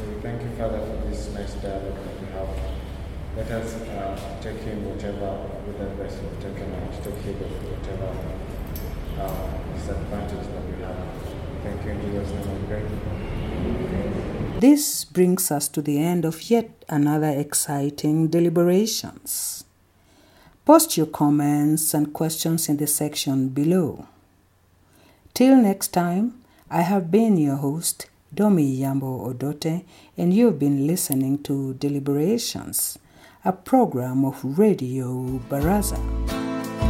we thank you, Father, for this nice dialogue that we have. Let us take in whatever with the best we've taken out, take heed of whatever disadvantage that we have. Thank you in Jesus' name, I pray. This brings us to the end of yet another exciting deliberations. Post your comments and questions in the section below. Till next time, I have been your host, Domi Yambo Odote, and you've been listening to Deliberations, a program of Radio Baraza.